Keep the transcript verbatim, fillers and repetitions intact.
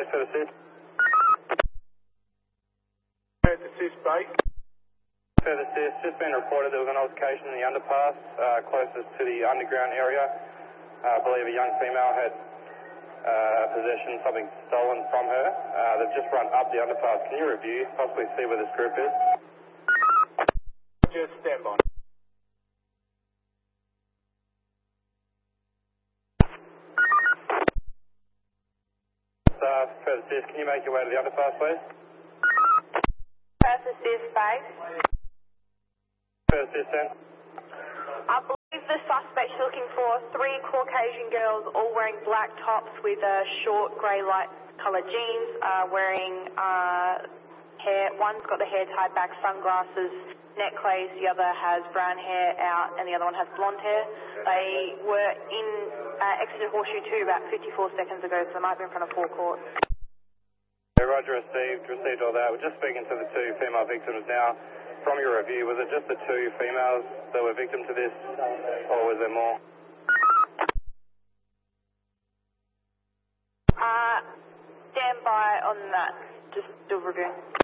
base for the assist. Further assist base. Further assist, just been reported there was an altercation in the underpass uh, closest to the underground area. Uh, I believe a young female had uh, possession, something stolen from her. Uh, they've just run up the underpass. Can you review, possibly see where this group is? Just stand by. Uh, further assist, can you make your way to the underpass, please? Further assist base. Further assist, then. I believe the suspect's looking for three Caucasian girls all wearing black tops with uh, short grey light coloured jeans, uh, wearing uh, hair. One's got the hair tied back, sunglasses, necklace. The other has brown hair out and the other one has blonde hair. They were in uh, Exeter Horseshoe two about fifty-four seconds ago, so they might be in front of forecourt. Yeah, Roger, received, received all that. We're just speaking to the two female victims now. From your review, was it just the two females that were victim to this, or was there more? Uh, stand by on that. Just do a review.